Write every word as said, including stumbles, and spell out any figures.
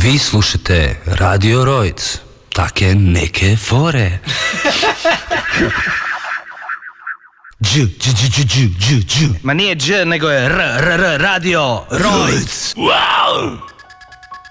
Vi slušate Radio Rojc, take neke fore. Dž, dž, dž, dž, dž, dž. Ma nije dž, nego je r, r, r, Radio Rojc. Wow!